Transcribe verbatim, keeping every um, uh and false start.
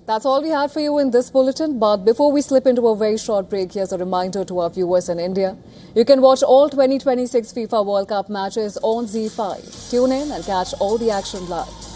That's all we have for you in this bulletin. But before we slip into a very short break, here's a reminder to our viewers in India. You can watch all twenty twenty-six FIFA World Cup matches on Z five. Tune in and catch all the action live.